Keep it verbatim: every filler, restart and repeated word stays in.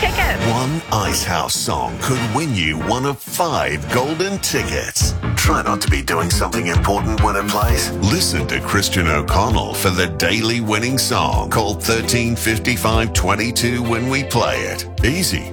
tickets. One Icehouse song could win you one of five golden tickets. Try not to be doing something important when it plays. Listen to Christian O'Connell for the daily winning song. Call thirteen fifty-five twenty-two when we play it. Easy.